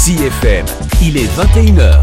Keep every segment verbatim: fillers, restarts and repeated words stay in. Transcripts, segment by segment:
C F M, il est vingt et une heures.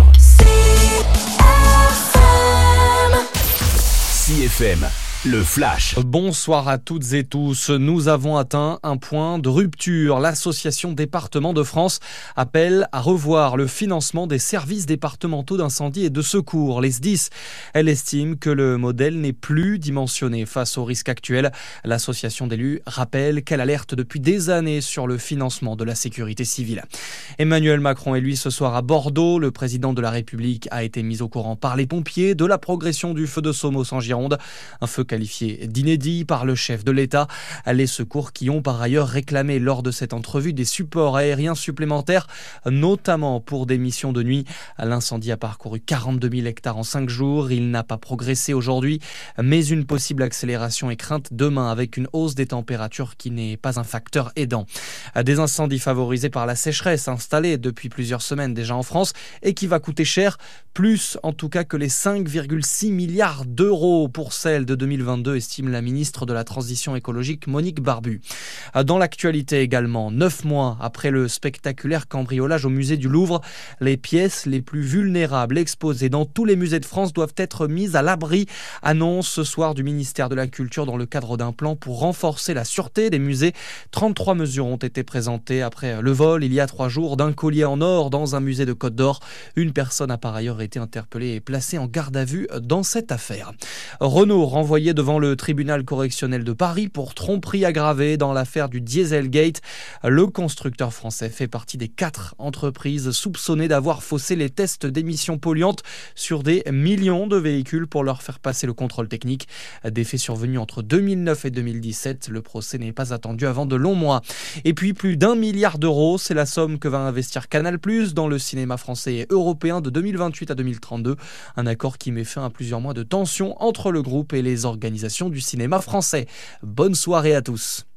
C F M, le flash. Bonsoir à toutes et tous. Nous avons atteint un point de rupture. L'Association Départements de France appelle à revoir le financement des services départementaux d'incendie et de secours, les S D I S. Elle estime que le modèle n'est plus dimensionné face aux risques actuels. L'association d'élus rappelle qu'elle alerte depuis des années sur le financement de la sécurité civile. Emmanuel Macron est lui ce soir à Bordeaux. Le président de la République a été mis au courant par les pompiers de la progression du feu de Somos en Gironde. Un feu qualifié d'inédit par le chef de l'État. Les secours qui ont par ailleurs réclamé lors de cette entrevue des supports aériens supplémentaires, notamment pour des missions de nuit. L'incendie a parcouru quarante-deux mille hectares en cinq jours. Il n'a pas progressé aujourd'hui, mais une possible accélération est crainte demain avec une hausse des températures qui n'est pas un facteur aidant. Des incendies favorisés par la sécheresse installée depuis plusieurs semaines déjà en France et qui va coûter cher, plus en tout cas que les cinq virgule six milliards d'euros pour celle de deux mille vingt-deux, estime la ministre de la Transition écologique Monique Barbu. Dans l'actualité également, neuf mois après le spectaculaire cambriolage au musée du Louvre, les pièces les plus vulnérables exposées dans tous les musées de France doivent être mises à l'abri, annonce ce soir du ministère de la Culture dans le cadre d'un plan pour renforcer la sûreté des musées. trente-trois mesures ont été présentées après le vol il y a trois jours d'un collier en or dans un musée de Côte d'Or. Une personne a par ailleurs été interpellée et placée en garde à vue dans cette affaire. Renault renvoyé devant le tribunal correctionnel de Paris pour tromperie aggravée dans l'affaire du Dieselgate. Le constructeur français fait partie des quatre entreprises soupçonnées d'avoir faussé les tests d'émissions polluantes sur des millions de véhicules pour leur faire passer le contrôle technique. Des faits survenus entre deux mille neuf et deux mille dix-sept. Le procès n'est pas attendu avant de longs mois. Et puis plus d'un milliard d'euros, c'est la somme que va investir Canal+ dans le cinéma français et européen de deux mille vingt-huit à deux mille trente-deux. Un accord qui met fin à plusieurs mois de tension entre le groupe et les organisations du cinéma français. Bonne soirée à tous.